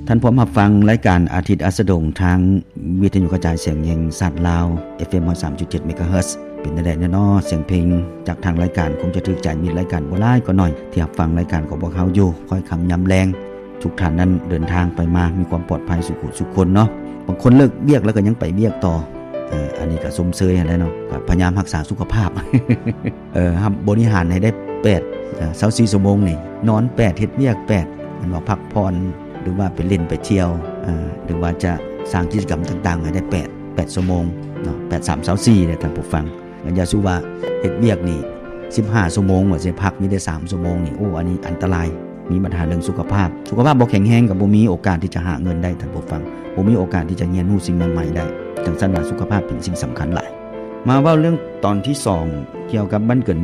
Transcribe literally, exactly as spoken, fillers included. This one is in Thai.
ท่านพร้อมรับฟังรายการอาทิตย์อัสดงทางวิทยุกระจายเสียงแห่งชาติลาว เอฟ เอ็ม สามจุดเจ็ด เมกะเฮิรตซ์ เป็นได้แน่นอนเสียงเพลงจากทางรายการคงจะถึกใจมีรายการบ่หลายก็น้อยที่รับฟังรายการของพวกเฮาอยู่ค่อยค่ำยามแลงทุกท่านนั้นเดินทางไปมามีความปลอดภัยสุขสุขคนเนาะบางคนเลิกเวียกแล้วก็ยังไปเวียกต่อเอ่ออันนี้ก็สมเชยหั่นแหละเนาะก็พยายามรักษาสุขภาพ เอ่อฮับบริหารให้ได้แปดเอ่อยี่สิบสี่ชั่วโมงนี่นอนแปดเฮ็ดเวียกแปดมันว่าพักผ่อนหรือว่าไปเล่นไปเที่ยวเอ่อหรือว่าจะสร้างกิจกรรมต่างๆให้ได้แปด แปดชั่วโมงเนาะแปด สาม สี่เนี่ยท่านผู้ฟังอย่าสู้ว่าเฮ็ดเวียกนี่สิบห้าชั่วโมงว่าสิพักมีได้สามชั่วโมงนี่โอ้อันนี้อันตรายมีปัญหาเรื่องสุขภาพสุขภาพบ่แข็งแรงก็บ่มีโอกาสที่จะหาเงินได้ท่านผู้ฟังบ่มีโอกาสที่จะเรียนรู้สิ่งใหม่ๆได้จังซั่นว่าสุขภาพเป็นสิ่งสำคัญหลายมาเว้าเรื่องตอนที่สองเกี่ยวกับวันเกิด